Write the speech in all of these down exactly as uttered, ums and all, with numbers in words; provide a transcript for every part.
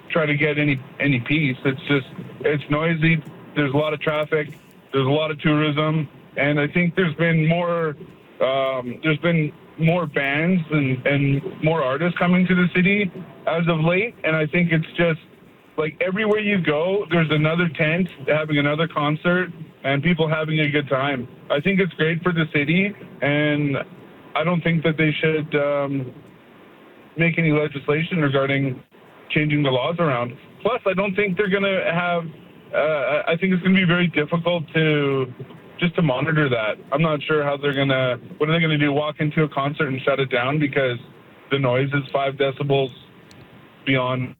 try to get any any peace. It's just it's noisy. There's a lot of traffic. There's a lot of tourism, and I think there's been more um, there's been more bands and, and more artists coming to the city as of late. And I think it's just like everywhere you go, there's another tent having another concert and people having a good time. I think it's great for the city, and I don't think that they should um, make any legislation regarding changing the laws around. Plus, I don't think they're going to have, uh, I think it's going to be very difficult to just to monitor that. I'm not sure how they're going to, what are they going to do, walk into a concert and shut it down because the noise is five decibels beyond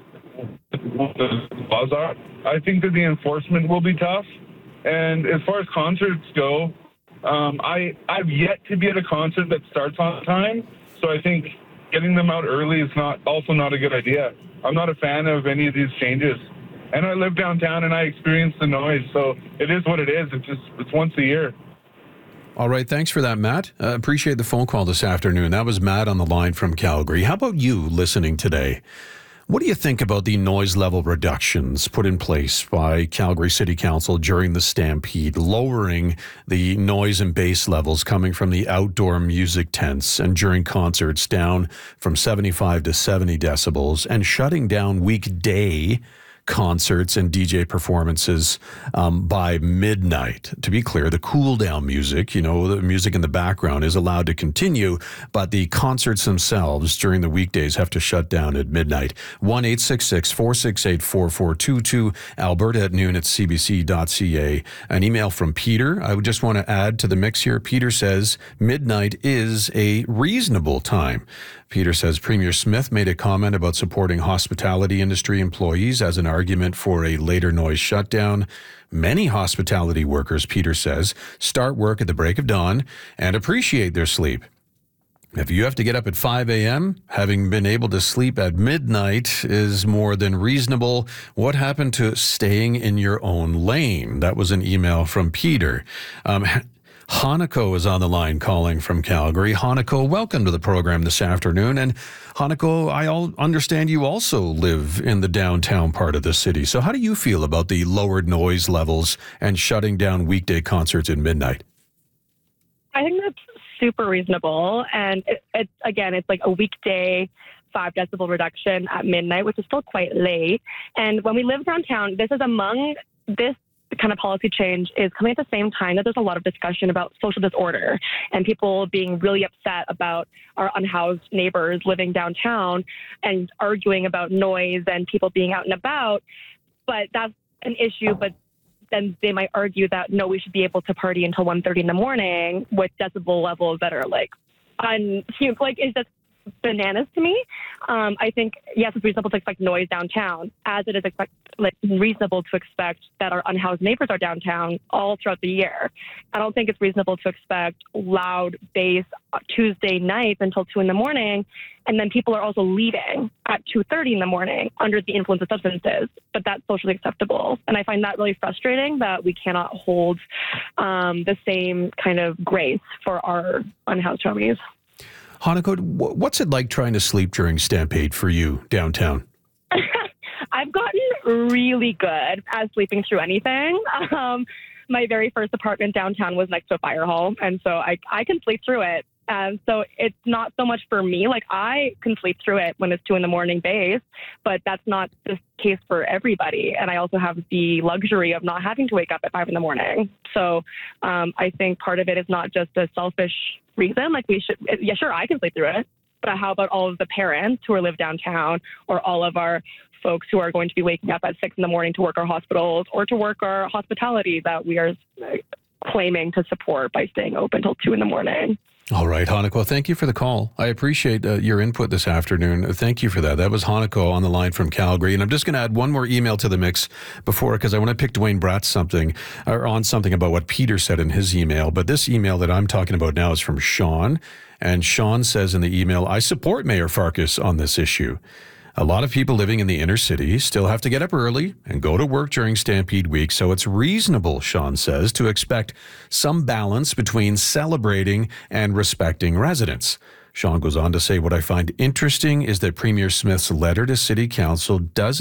what the laws are. I think that the enforcement will be tough. And as far as concerts go, um, I, I've yet to be at a concert that starts on time. So I think getting them out early is not also not a good idea. I'm not a fan of any of these changes. And I live downtown and I experience the noise. So it is what it is. It's just, it's once a year. All right. Thanks for that, Matt. Uh, appreciate the phone call this afternoon. That was Matt on the line from Calgary. How about you listening today? What do you think about the noise level reductions put in place by Calgary City Council during the Stampede, lowering the noise and bass levels coming from the outdoor music tents and during concerts down from seventy-five to seventy decibels and shutting down weekday concerts and D J performances um, by midnight? To be clear, the cool down music, you know, the music in the background is allowed to continue, but the concerts themselves during the weekdays have to shut down at midnight. one eight six six, four six eight, four four two two, Alberta at noon at c b c dot c a. An email from Peter. I would just want to add to the mix here. Peter says midnight is a reasonable time. Peter says Premier Smith made a comment about supporting hospitality industry employees as an argument for a later noise shutdown. Many hospitality workers, Peter says, start work at the break of dawn and appreciate their sleep. If you have to get up at five a.m., having been able to sleep at midnight is more than reasonable. What happened to staying in your own lane? That was an email from Peter. Um, Hanako is on the line calling from Calgary. Hanako, welcome to the program this afternoon. And Hanako, I all understand you also live in the downtown part of the city. So how do you feel about the lowered noise levels and shutting down weekday concerts at midnight? I think that's super reasonable. And it, it's, again, it's like a weekday five decibel reduction at midnight, which is still quite late. And when we live downtown, this is among this kind of policy change is coming at the same time that there's a lot of discussion about social disorder and people being really upset about our unhoused neighbors living downtown and arguing about noise and people being out and about. But that's an issue. But then they might argue that, no, we should be able to party until one thirty in the morning with decibel levels that are like, un- like, is that bananas to me? Um, I think, yes, it's reasonable to expect noise downtown, as it is expect, like, reasonable to expect that our unhoused neighbors are downtown all throughout the year. I don't think it's reasonable to expect loud bass Tuesday nights until two in the morning, and then people are also leaving at two thirty in the morning under the influence of substances, but that's socially acceptable. And I find that really frustrating that we cannot hold um, the same kind of grace for our unhoused homies. Hanako, what's it like trying to sleep during Stampede for you downtown? I've gotten really good at sleeping through anything. Um, my very first apartment downtown was next to a fire hall, and so I, I can sleep through it. And so it's not so much for me. Like, I can sleep through it when it's two in the morning base, but that's not the case for everybody. And I also have the luxury of not having to wake up at five in the morning. So um, I think part of it is not just a selfish reason. Like, we should, yeah, sure, I can sleep through it. But how about all of the parents who are live downtown, or all of our folks who are going to be waking up at six in the morning to work our hospitals or to work our hospitality that we are claiming to support by staying open till two in the morning? All right, Hanako, thank you for the call. I appreciate uh, your input this afternoon. Thank you for that. That was Hanako on the line from Calgary. And I'm just going to add one more email to the mix before, because I want to pick Dwayne Bratz something, or on something about what Peter said in his email. But this email that I'm talking about now is from Sean. And Sean says in the email, I support Mayor Farkas on this issue. A lot of people living in the inner city still have to get up early and go to work during Stampede Week, so it's reasonable, Sean says, to expect some balance between celebrating and respecting residents. Sean goes on to say, what I find interesting is that Premier Smith's letter to City Council does